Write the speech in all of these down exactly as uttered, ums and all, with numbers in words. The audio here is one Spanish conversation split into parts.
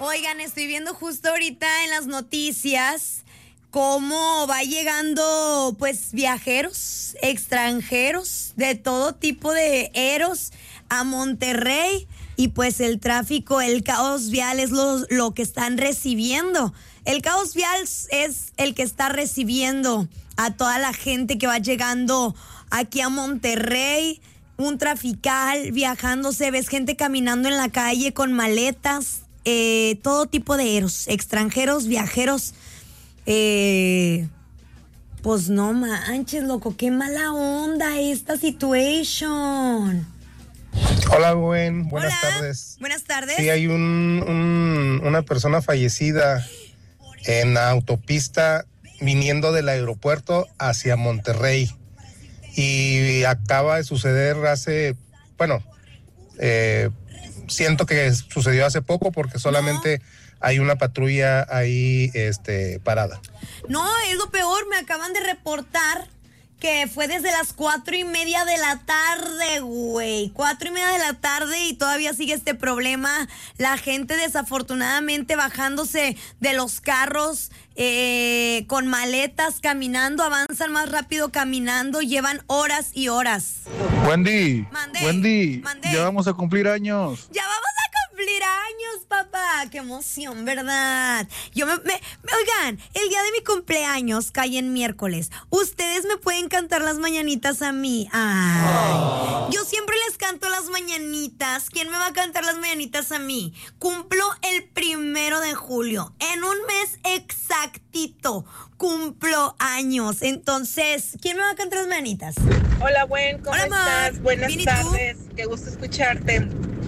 Oigan, estoy viendo justo ahorita en las noticias cómo va llegando, pues, viajeros extranjeros de todo tipo de eros a Monterrey y pues el tráfico, el caos vial es lo, lo que están recibiendo. El caos vial es el que está recibiendo a toda la gente que va llegando aquí a Monterrey. Un trafical viajándose, ves gente caminando en la calle con maletas, eh, todo tipo de eros, extranjeros, viajeros. Eh, pues no manches, loco, qué mala onda esta situation. Hola, Gwen, buenas Hola, tardes. Buenas tardes. Sí, hay un, un, una persona fallecida en la autopista viniendo del aeropuerto hacia Monterrey. Y acaba de suceder hace, bueno, eh, siento que sucedió hace poco porque solamente no. Hay una patrulla ahí este, parada. No, es lo peor, me acaban de reportar que fue desde las cuatro y media de la tarde, güey. Cuatro y media de la tarde y todavía sigue este problema. La gente desafortunadamente bajándose de los carros eh, con maletas, caminando, avanzan más rápido caminando, llevan horas y horas. Wendy, Mandé, Wendy, mandé. ya vamos a cumplir años. Ya vamos a cumplir años, papá. Qué emoción, ¿verdad? Yo me, me, me, oigan, el día de mi cumpleaños cae en miércoles. Ustedes me pueden cantar las mañanitas a mí. Ay, oh. Yo siempre les canto las mañanitas. ¿Quién me va a cantar las mañanitas a mí? Cumplo el primero de julio. En un mes exactito cumplo años. Entonces, ¿quién me va a cantar las mañanitas? Hola, Gwen, ¿cómo Hola, estás? Ma. Buenas ¿Bien, tardes. Qué gusto escucharte.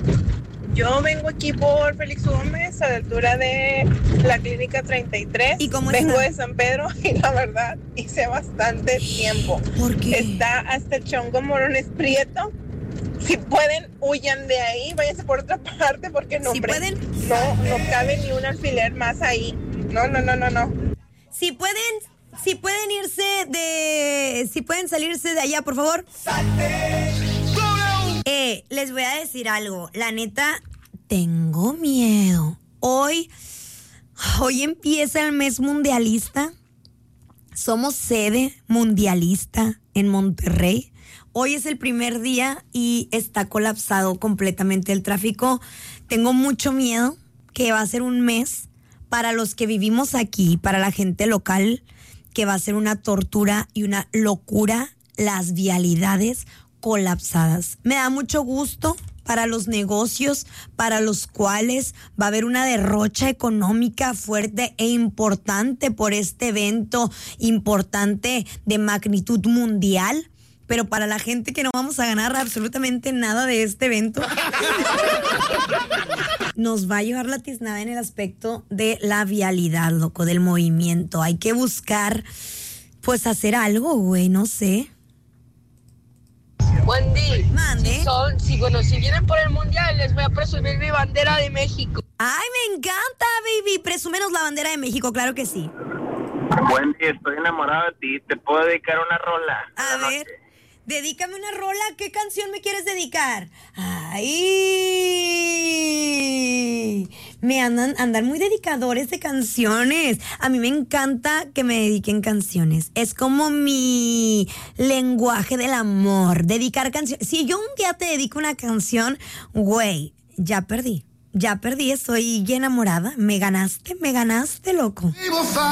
Yo vengo aquí por Félix Gómez, a la altura de la Clínica treinta y tres. ¿Y cómo Vengo está? de San Pedro y la verdad hice bastante tiempo. ¿Por qué? Está hasta el Chongo Morones Prieto. Si pueden, huyan de ahí, váyanse por otra parte porque no, ¿Si pre- pueden? no, no cabe ni un alfiler más ahí. No, no, no, no, no. Si pueden, si pueden irse de, si pueden salirse de allá, por favor. Eh, les voy a decir algo. La neta, tengo miedo. Hoy, hoy empieza el mes mundialista. Somos sede mundialista en Monterrey. Hoy es el primer día y está colapsado completamente el tráfico. Tengo mucho miedo que va a ser un mes para los que vivimos aquí, para la gente local, que va a ser una tortura y una locura las vialidades colapsadas. Me da mucho gusto para los negocios, para los cuales va a haber una derrocha económica fuerte e importante por este evento importante de magnitud mundial. Pero para la gente que no vamos a ganar absolutamente nada de este evento, nos va a llevar la tiznada en el aspecto de la vialidad, loco, del movimiento. Hay que buscar, pues, hacer algo, güey, no sé. Wendy, Mande. si son, si bueno, si vienen por el mundial, les voy a presumir mi bandera de México. Ay, me encanta, baby. Presúmenos la bandera de México, claro que sí. Wendy, estoy enamorado de ti. ¿Te puedo dedicar una rola? A Una ver, noche. dedícame una rola. ¿Qué canción me quieres dedicar? Ay, me andan, andan muy dedicadores de canciones. A mí me encanta que me dediquen canciones. Es como mi lenguaje del amor. Dedicar canciones. Si yo un día te dedico una canción, güey, ya perdí. Ya perdí, estoy enamorada. Me ganaste, me ganaste, loco.